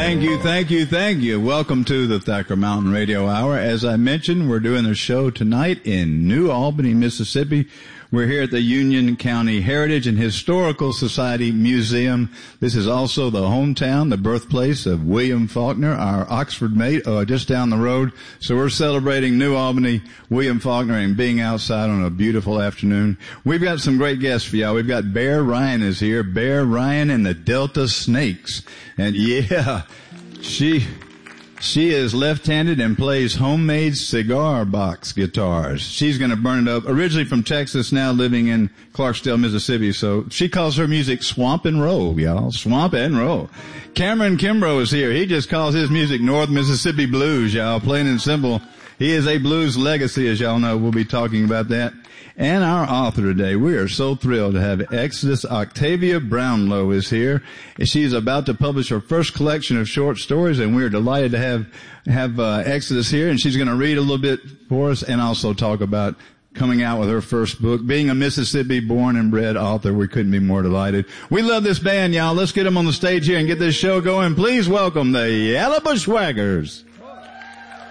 Thank you. Welcome to the Thacker Mountain Radio Hour. As I mentioned, we're doing a show tonight in New Albany, Mississippi. We're here at the Union County Heritage and Historical Society Museum. This is also the hometown, the birthplace of William Faulkner, our Oxford mate, just down the road. So we're celebrating New Albany, William Faulkner, and being outside on a beautiful afternoon. We've got some great guests for y'all. We've got Bear Ryan is here. Bear Ryan and the Delta Snakes. And yeah, she is left-handed and plays homemade cigar box guitars. She's going to burn it up. Originally from Texas, now living in Clarksdale, Mississippi. So she calls her music swamp and roll, y'all. Swamp and roll. Cameron Kimbrough is here. He just calls his music North Mississippi Blues, y'all. Plain and simple. He is a blues legacy, as y'all know. We'll be talking about that. And our author today, we are so thrilled to have Exodus. Octavia Brownlow is here. She's about to publish her first collection of short stories, and we're delighted to have Exodus here. And she's going to read a little bit for us and also talk about coming out with her first book. Being a Mississippi born and bred author, we couldn't be more delighted. We love this band, y'all. Let's get them on the stage here and get this show going. Please welcome the Yellow Bushwhackers.